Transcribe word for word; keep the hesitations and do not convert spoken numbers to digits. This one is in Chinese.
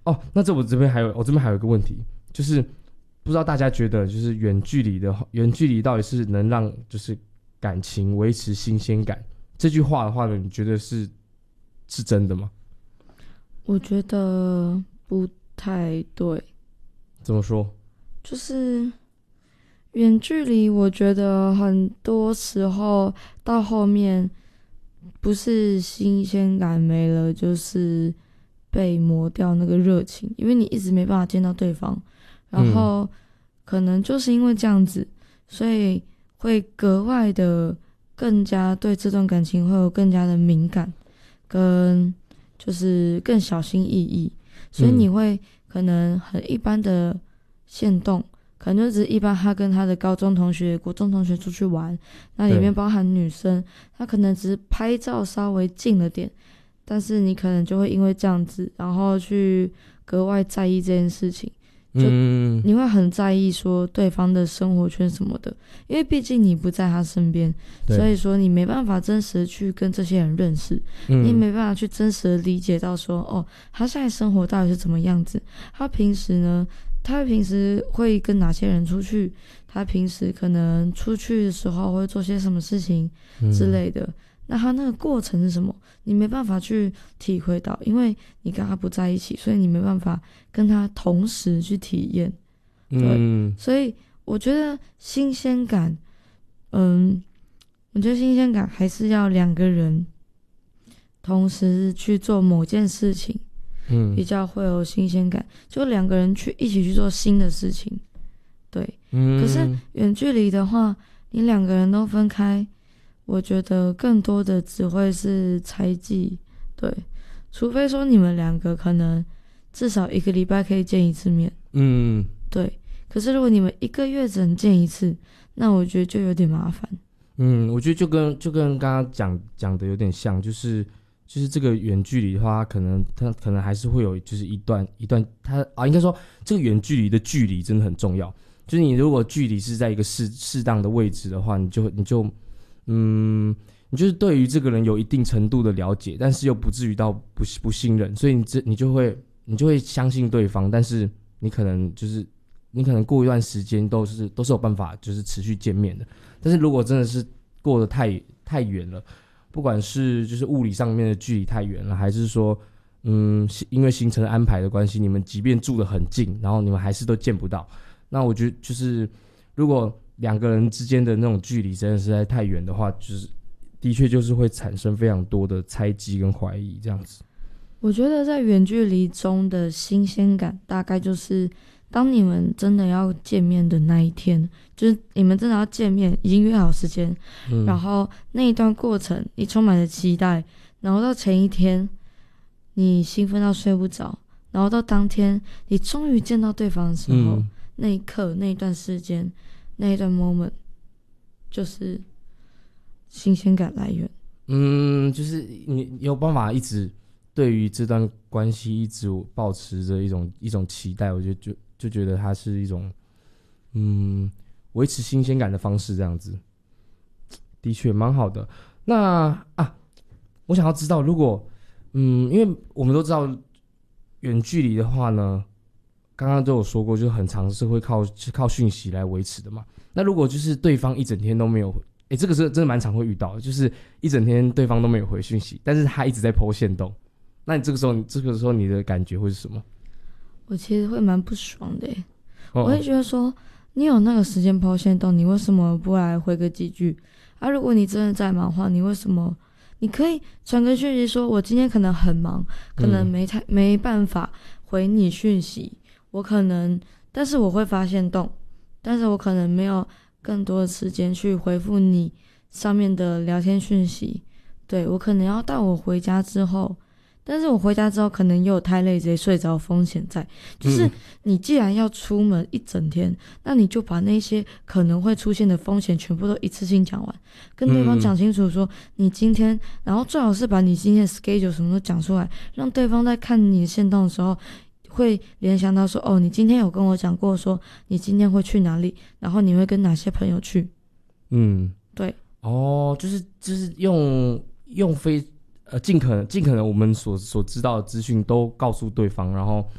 哦，那这我这边还有，我这边还有一个问题，就是不知道大家觉得，就是远距离的远距离到底是能让就是感情维持新鲜感？这句话的话呢，你觉得是是真的吗？ 我觉得不太对。 怎么说？ 就是远距离，我觉得很多时候到后面不是新鲜感没了，就是被磨掉那个热情，因为你一直没办法见到对方，然后可能就是因为这样子，所以会格外的更加对这段感情会有更加的敏感，跟就是更小心翼翼，所以你会可能很一般的限动，可能就只是一般他跟他的高中同学、国中同学出去玩，那里面包含女生，他可能只是拍照稍微近了点，但是你可能就会因为这样子，然后去格外在意这件事情，就你会很在意说对方的生活圈什么的，因为毕竟你不在他身边，所以说你没办法真实的去跟这些人认识，嗯、你没办法去真实的理解到说，哦，他现在生活到底是怎么样子，他平时呢？他平时会跟哪些人出去？他平时可能出去的时候会做些什么事情之类的？嗯、那他那个过程是什么？你没办法去体会到，因为你跟他不在一起，所以你没办法跟他同时去体验。对，嗯、所以我觉得新鲜感，嗯，我觉得新鲜感还是要两个人同时去做某件事情。嗯，比较会有新鲜感，就两个人去一起去做新的事情，对。嗯，可是远距离的话，你两个人都分开，我觉得更多的只会是猜忌，对。除非说你们两个可能至少一个礼拜可以见一次面，嗯，对。可是如果你们一个月只能见一次，那我觉得就有点麻烦。 嗯，我觉得就跟就跟刚刚讲讲的有点像，就是。就是这个远距离的话，可能它可能还是会有，就是一段一段，它啊，应该说这个远距离的距离真的很重要。就是你如果距离是在一个适适当的位置的话，你就你就嗯，你就是对于这个人有一定程度的了解，但是又不至于到不不信任，所以你这你就会你就会相信对方，但是你可能就是你可能过一段时间都是都是有办法就是持续见面的，但是如果真的是过得太太远了。不管是就是物理上面的距离太远了，还是说，嗯，因为行程安排的关系，你们即便住得很近，然后你们还是都见不到。那我觉得就是，如果两个人之间的那种距离真的实在太远的话，就是的确就是会产生非常多的猜忌跟怀疑这样子。 我觉得在远距离中的新鲜感，大概就是当你们真的要见面的那一天，就是你们真的要见面，已经约好时间，嗯、然后那一段过程你充满了期待，然后到前一天你兴奋到睡不着，然后到当天你终于见到对方的时候，嗯、那一刻那一段时间那一段 moment 就是新鲜感来源。 嗯，就是你有办法一直对于这段关系一直抱持着一种一种期待，我觉得就。就觉得它是一种，嗯，维持新鲜感的方式，这样子，的确蛮好的。那啊，我想要知道，如果，嗯，因为我们都知道，远距离的话呢，刚刚都有说过，就是很常是会靠靠讯息来维持的嘛。那如果就是对方一整天都没有，哎，这个是真的蛮常会遇到的，就是一整天对方都没有回讯息，但是他一直在 po 限动，那你这个时候，你这个时候你的感觉会是什么？ 我其实会蛮不爽的耶，我会觉得说，你有那个时间抛线动，你为什么不来回个几句？啊，如果你真的在忙的话，你为什么？你可以传个讯息说，我今天可能很忙，可能没太、嗯、没办法回你讯息，我可能，但是我会发现动，但是我可能没有更多的时间去回复你上面的聊天讯息，对，我可能要到我回家之后。但是我回家之后可能又有太累直接睡着风险在，就是你既然要出门一整天，嗯、那你就把那些可能会出现的风险全部都一次性讲完，跟对方讲清楚说你今天，然后最好是把你今天的 schedule 什么都讲出来，让对方在看你的限动的时候会联想到说，哦，你今天有跟我讲过说你今天会去哪里，然后你会跟哪些朋友去，嗯，对， 哦，就是就是用用非。呃，尽可能尽可能我们所所知道的资讯都告诉对方，然后